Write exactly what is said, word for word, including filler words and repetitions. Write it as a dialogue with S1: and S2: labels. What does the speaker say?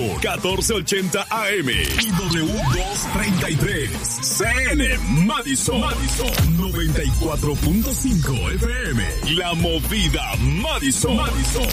S1: por catorce ochenta A M y W doscientos treinta y tres. C N Madison. Madison noventa y cuatro punto cinco F M. La Movida Madison. Madison.